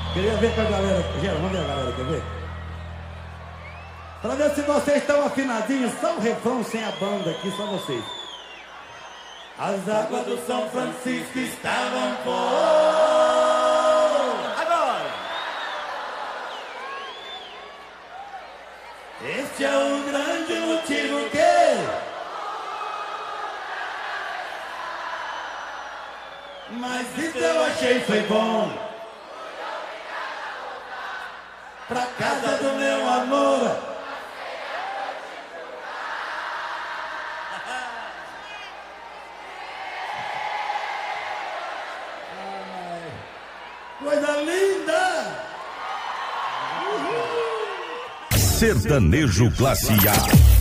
Queria ver com a galera. Gera, vamos ver a galera, quer ver? Pra ver se vocês estão afinadinhos, só o refrão sem a banda aqui, só vocês. As águas do São Francisco estavam por... Agora! Este é o grande motivo que... Mas isso eu achei foi bom. Pra casa do meu amor. Coisa linda! Sertanejo Classe A.